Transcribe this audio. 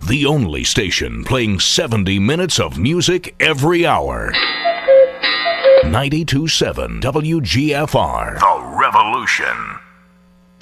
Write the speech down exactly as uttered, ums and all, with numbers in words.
the only station playing seventy minutes of music every hour. ninety-two point seven W G F R. The Revolution.